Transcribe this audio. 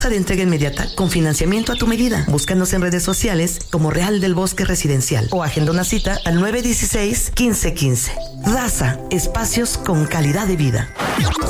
de entrega inmediata con financiamiento a tu medida. Búscanos en redes sociales como Real del Bosque Residencial o agenda una cita al 916-1515. Raza, espacios con calidad de vida.